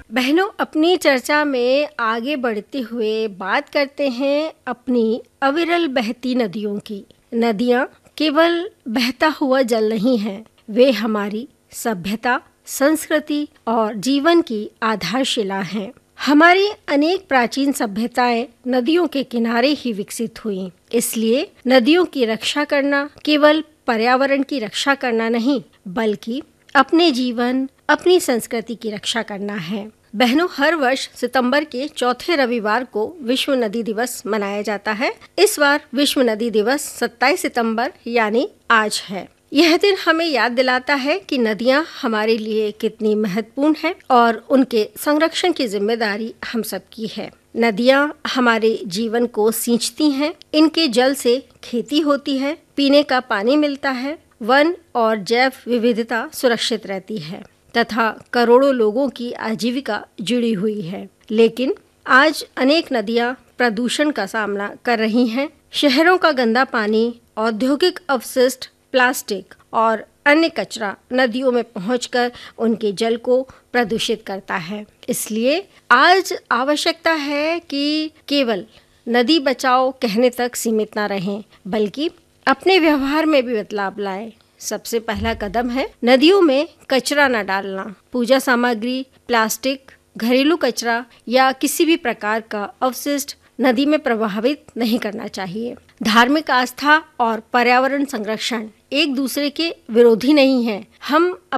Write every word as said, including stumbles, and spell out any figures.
बहनों, अपनी चर्चा में आगे बढ़ते हुए बात करते हैं अपनी अविरल बहती नदियों की। नदियाँ केवल बहता हुआ जल नहीं हैं, वे हमारी सभ्यता, संस्कृति और जीवन की आधारशिला हैं। हमारी अनेक प्राचीन सभ्यताएं नदियों के किनारे ही विकसित हुईं। इसलिए नदियों की रक्षा करना केवल पर्यावरण की रक्षा करना नहीं, बल्कि अपने जीवन, अपनी संस्कृति की रक्षा करना है। बहनों, हर वर्ष सितंबर के चौथे रविवार को विश्व नदी दिवस मनाया जाता है। इस बार विश्व नदी दिवस सत्ताईस सितंबर यानी आज है। यह दिन हमें याद दिलाता है कि नदियां हमारे लिए कितनी महत्वपूर्ण है और उनके संरक्षण की जिम्मेदारी हम सबकी है। नदियां हमारे जीवन को सींचती हैं। इनके जल से खेती होती है, पीने का पानी मिलता है, वन और जैव विविधता सुरक्षित रहती है तथा करोड़ों लोगों की आजीविका जुड़ी हुई है। लेकिन आज अनेक नदियां प्रदूषण का सामना कर रही हैं। शहरों का गंदा पानी, औद्योगिक अपशिष्ट, प्लास्टिक और अन्य कचरा नदियों में पहुंचकर उनके जल को प्रदूषित करता है। इसलिए आज आवश्यकता है कि केवल नदी बचाओ कहने तक सीमित न रहें, बल्कि अपने व्यवहार में भी बदलाव लाएं। सबसे पहला कदम है नदियों में कचरा न डालना। पूजा सामग्री, प्लास्टिक, घरेलू कचरा या किसी भी प्रकार का अवशिष्ट नदी में प्रवाहित नहीं करना चाहिए। धार्मिक आस्था और पर्यावरण संरक्षण एक दूसरे के विरोधी नहीं हैं। हम